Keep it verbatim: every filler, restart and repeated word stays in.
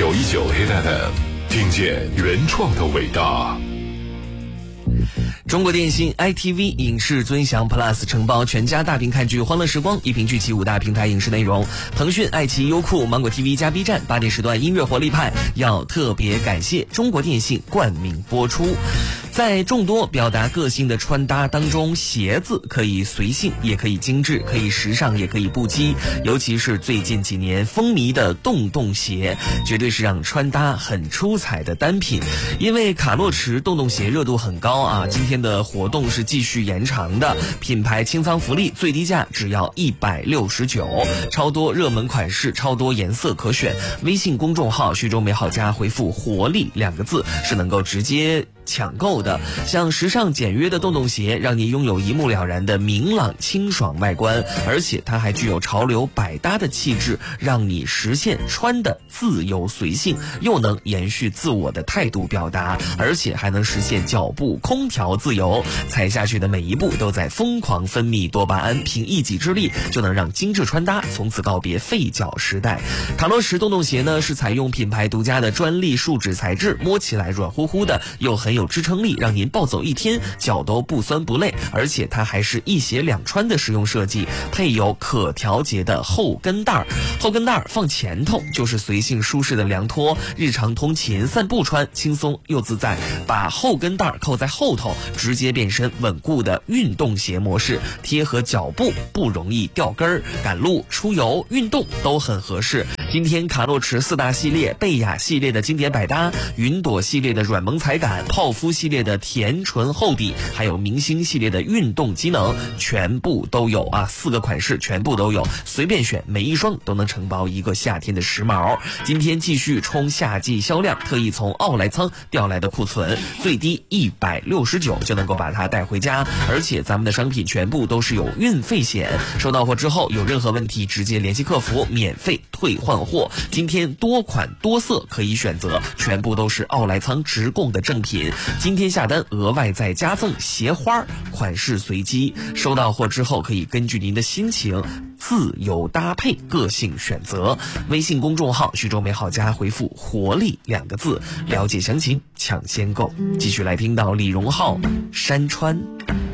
九一九 Hit F M， 听见原创的伟大。 中国电信 I T V 影视尊享 Plus 承包全家大屏看剧《欢乐时光》，一屏聚集五大平台影视内容。腾讯、爱奇艺、优酷、芒果 T V 加 B 站八点时段音乐活力派要特别感谢中国电信冠名播出。在众多表达个性的穿搭当中，鞋子可以随性也可以精致，可以时尚也可以不羁，尤其是最近几年风靡的洞洞鞋，绝对是让穿搭很出彩的单品。因为卡洛驰洞洞鞋热度很高啊，今天的活动是继续延长的，品牌清仓福利，最低价只要一百六十九，超多热门款式，超多颜色可选。微信公众号徐州美好家回复活力两个字是能够直接抢购的。像时尚简约的洞洞鞋，让你拥有一目了然的明朗清爽外观，而且它还具有潮流百搭的气质，让你实现穿的自由随性，又能延续自我的态度表达，而且还能实现脚步空调自由，踩下去的每一步都在疯狂分泌多巴胺，凭一己之力就能让精致穿搭从此告别废脚时代。卡洛驰洞洞鞋呢，是采用品牌独家的专利树脂材质，摸起来软乎乎的，又很有支撑力，让您暴走一天脚都不酸不累。而且它还是一鞋两穿的实用设计，配有可调节的后跟带，后跟带放前头就是随性舒适的凉拖，日常通勤散步穿轻松又自在。把后跟带扣在后头，直接变身稳固的运动鞋模式，贴合脚步，不容易掉跟儿，赶路出游运动都很合适。今天卡洛驰四大系列，贝雅系列的经典百搭，云朵系列的软萌踩感，泡芙系列的甜醇厚底，还有明星系列的运动机能，全部都有啊！四个款式全部都有，随便选，每一双都能承包一个夏天的时髦。今天继续冲夏季销量，特意从奥莱仓调来的库存，最低一百六十九就能够把它带回家，而且咱们的商品全部都是有运费险，收到货之后有任何问题直接联系客服，免费退换货。今天多款多色可以选择，全部都是奥莱仓直供的正品。今天下单额外再加赠鞋花，款式随机，收到货之后可以根据您的心情自由搭配，个性选择。微信公众号徐州美好家回复活力两个字了解详情，抢先购。继续来听到李荣浩山川。